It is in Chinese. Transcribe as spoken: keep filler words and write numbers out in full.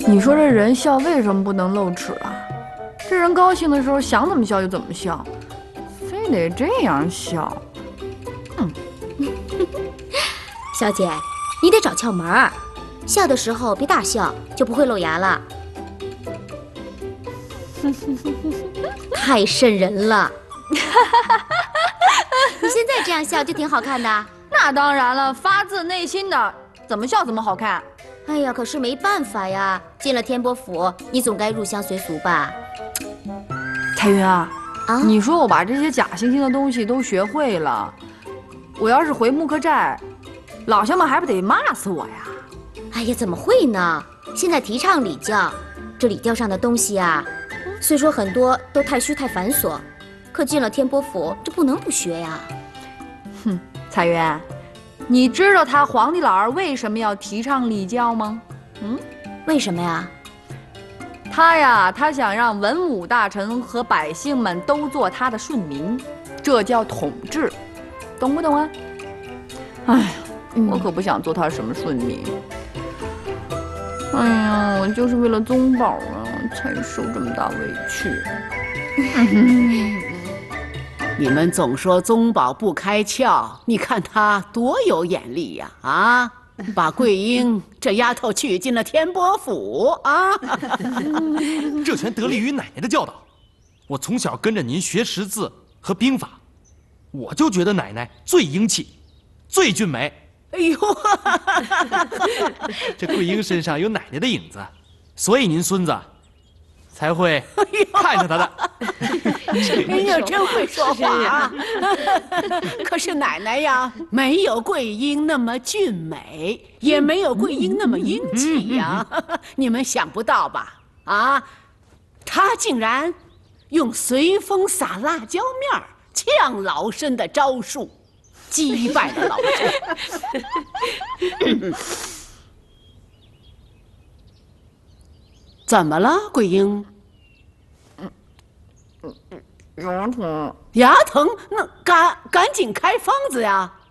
你说这人笑为什么不能露齿啊？这人高兴的时候想怎么笑就怎么笑，非得这样笑。嗯， 小姐，你得找窍门儿，笑的时候别大笑，就不会露牙了。太瘆人了！你现在这样笑就挺好看的。 那当然了，发自内心的，怎么笑怎么好看。 哎呀，可是没办法呀，进了天波府，你总该入乡随俗吧？ 彩云啊， 啊， 你说我把这些假惺惺的东西都学会了，我要是回木克寨，老乡们还不得骂死我呀？ 哎呀，怎么会呢？现在提倡礼教，这礼教上的东西啊，虽说很多都太虚太繁琐，可进了天波府，这不能不学呀。 哼，彩云，你知道他皇帝老儿为什么要提倡礼教吗？嗯， 为什么呀？ 他呀，他想让文武大臣和百姓们都做他的顺民，这叫统治，懂不懂啊？哎呀， 嗯我可不想做他什么顺民。哎呀，我就是为了宗宝啊，才受这么大委屈。 你们总说宗保不开窍，你看他多有眼力呀！啊，把桂英这丫头娶进了天波府啊！ 这全得力于奶奶的教导。我从小跟着您学识字和兵法，我就觉得奶奶最英气，最俊美。 哎呦， 这桂英身上有奶奶的影子，所以您孙子才会看上她的。 哎呀，真会说话啊！可是奶奶呀，没有桂英那么俊美，也没有桂英那么英气呀。你们想不到吧？啊，她竟然用随风撒辣椒面儿呛老身的招数，击败了老身。怎么了，桂英？ 牙疼， 牙疼，那赶赶紧开方子呀！